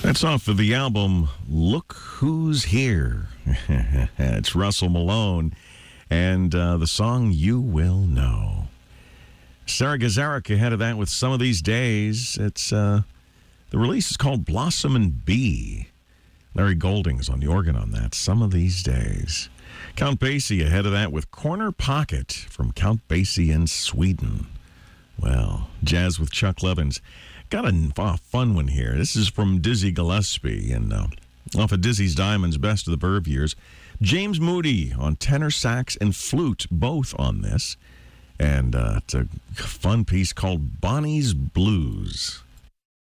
That's off of the album Look Who's Here. It's Russell Malone and the song You Will Know. Sarah Gazarek ahead of that with Some of These Days. It's the release is called Blossom and Bee. Larry Golding's on the organ on that. Some of These Days. Count Basie ahead of that with Corner Pocket from Count Basie in Sweden. Well, jazz with Chuck Levins. Got a fun one here. This is from Dizzy Gillespie and off of Dizzy's Diamonds Best of the Verve years. James Moody on tenor sax and flute, both on this. And it's a fun piece called Bonnie's Blues.